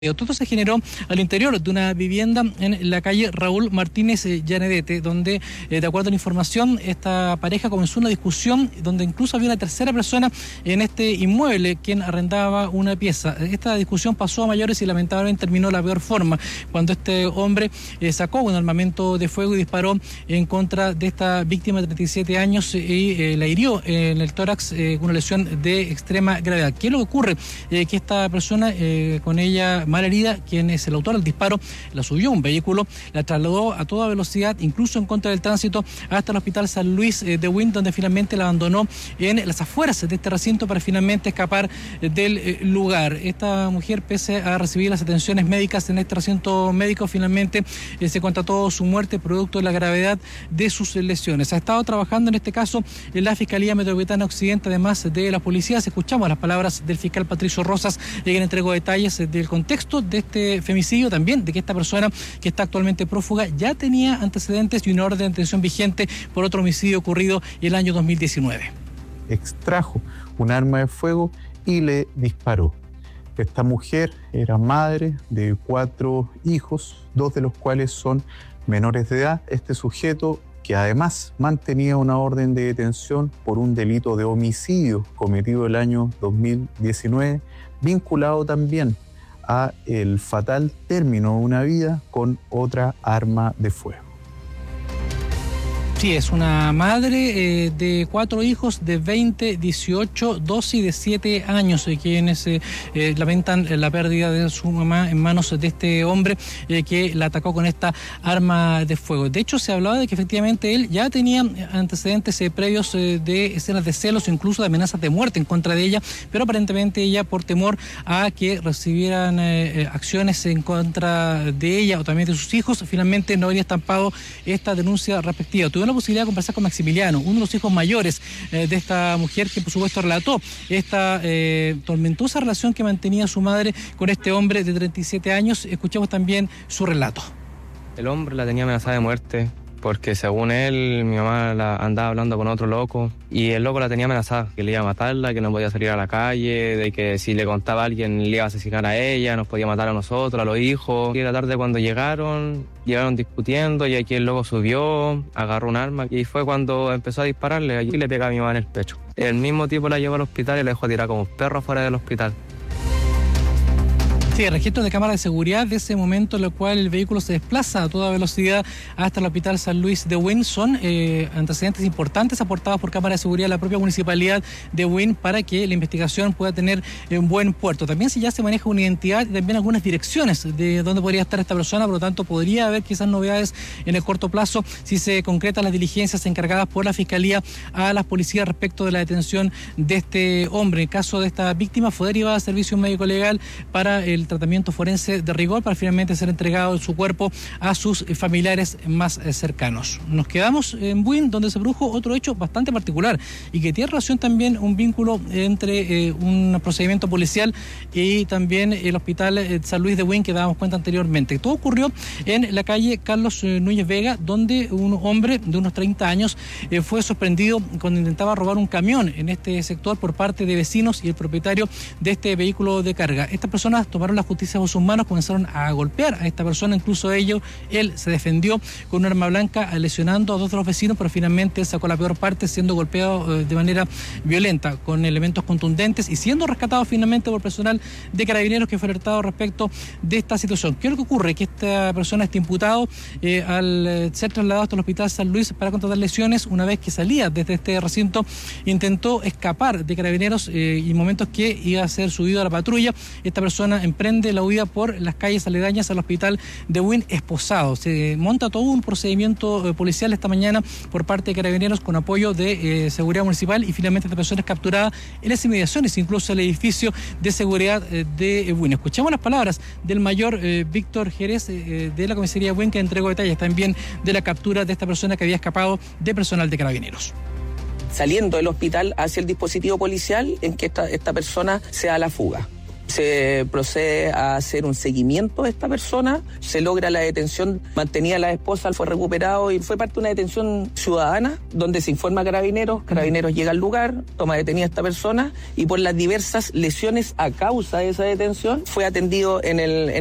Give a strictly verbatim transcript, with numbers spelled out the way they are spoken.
Todo se generó al interior de una vivienda en la calle Raúl Martínez Llanedete, donde, eh, de acuerdo a la información, esta pareja comenzó una discusión donde incluso había una tercera persona en este inmueble quien arrendaba una pieza. Esta discusión pasó a mayores y lamentablemente terminó de la peor forma, cuando este hombre eh, sacó un armamento de fuego y disparó en contra de esta víctima de treinta y siete años y eh, la hirió en el tórax eh, con una lesión de extrema gravedad. ¿Qué es lo que ocurre? Eh, que esta persona, eh, con ella mal herida, quien es el autor del disparo, la subió a un vehículo, la trasladó a toda velocidad, incluso en contra del tránsito, hasta el Hospital San Luis de Buin, donde finalmente la abandonó en las afueras de este recinto para finalmente escapar del lugar. Esta mujer, pese a recibir las atenciones médicas en este recinto médico, finalmente eh, se constató su muerte producto de la gravedad de sus lesiones. Ha estado trabajando en este caso en la Fiscalía Metropolitana Occidente, además de las policías. Escuchamos las palabras del fiscal Patricio Rosas, quien entregó detalles del contexto de este femicidio, también de que esta persona que está actualmente prófuga ya tenía antecedentes y una orden de detención vigente por otro homicidio ocurrido el año dos mil diecinueve. Extrajo un arma de fuego y le disparó. Esta mujer era madre de cuatro hijos, dos de los cuales son menores de edad. Este sujeto, que además mantenía una orden de detención por un delito de homicidio cometido el año dos mil diecinueve, vinculado también a el fatal término de una vida con otra arma de fuego. Sí, es una madre eh, de cuatro hijos de veinte, dieciocho, doce y de siete años, eh, quienes eh, eh, lamentan la pérdida de su mamá en manos de este hombre eh, que la atacó con esta arma de fuego. De hecho, se hablaba de que efectivamente él ya tenía antecedentes eh, previos eh, de escenas de celos o incluso de amenazas de muerte en contra de ella, pero aparentemente ella, por temor a que recibieran eh, acciones en contra de ella o también de sus hijos, finalmente no había estampado esta denuncia respectiva. Tuvieron la posibilidad de conversar con Maximiliano, uno de los hijos mayores eh, de esta mujer, que por supuesto relató esta eh, tormentosa relación que mantenía su madre con este hombre de treinta y siete años. Escuchamos también su relato. El hombre la tenía amenazada de muerte porque, según él, mi mamá la andaba hablando con otro loco y el loco la tenía amenazada, que le iba a matarla, que no podía salir a la calle, de que si le contaba a alguien le iba a asesinar a ella, nos podía matar a nosotros, a los hijos. Y la tarde, cuando llegaron, llegaron discutiendo y aquí el loco subió, agarró un arma y fue cuando empezó a dispararle y le pegaba a mi mamá en el pecho. El mismo tipo la llevó al hospital y la dejó tirar como un perro fuera del hospital. Sí, registro de cámara de seguridad de ese momento en el cual el vehículo se desplaza a toda velocidad hasta el Hospital San Luis de Buin. Son eh, antecedentes importantes aportados por cámara de seguridad de la propia municipalidad de Buin para que la investigación pueda tener eh, un buen puerto. También si ya se maneja una identidad y también algunas direcciones de dónde podría estar esta persona, por lo tanto podría haber quizás novedades en el corto plazo si se concretan las diligencias encargadas por la Fiscalía a las policías respecto de la detención de este hombre. En caso de esta víctima fue derivada a servicio médico legal para el tratamiento forense de rigor para finalmente ser entregado su cuerpo a sus familiares más cercanos. Nos quedamos en Buin, donde se produjo otro hecho bastante particular y que tiene relación también un vínculo entre eh, un procedimiento policial y también el Hospital eh, San Luis de Buin, que dábamos cuenta anteriormente. Todo ocurrió en la calle Carlos eh, Núñez Vega, donde un hombre de unos treinta años eh, fue sorprendido cuando intentaba robar un camión en este sector por parte de vecinos y el propietario de este vehículo de carga. Estas personas tomaron la justicia bajo sus manos, comenzaron a golpear a esta persona, incluso ellos, él se defendió con un arma blanca, lesionando a dos de los vecinos, pero finalmente sacó la peor parte, siendo golpeado eh, de manera violenta, con elementos contundentes y siendo rescatado finalmente por personal de Carabineros, que fue alertado respecto de esta situación. ¿Qué es lo que ocurre? Que esta persona, este imputado, eh, al eh, ser trasladado hasta el Hospital San Luis para contratar lesiones, una vez que salía desde este recinto, intentó escapar de Carabineros eh, y momentos que iba a ser subido a la patrulla, esta persona emprende la huida por las calles aledañas al Hospital de Buin esposado. Se monta todo un procedimiento eh, policial esta mañana por parte de Carabineros con apoyo de eh, Seguridad Municipal y finalmente esta persona es capturada en las inmediaciones, incluso el edificio de seguridad eh, de Buin. Escuchamos las palabras del mayor eh, Víctor Jerez eh, de la comisaría de Buin, que entregó detalles también de la captura de esta persona que había escapado de personal de Carabineros. Saliendo del hospital hacia el dispositivo policial en que esta, esta persona se da la fuga. Se procede a hacer un seguimiento de esta persona, se logra la detención, mantenida la esposa, fue recuperado y fue parte de una detención ciudadana donde se informa a Carabineros, Carabineros llega al lugar, toma detenida a esta persona y por las diversas lesiones a causa de esa detención fue atendido en el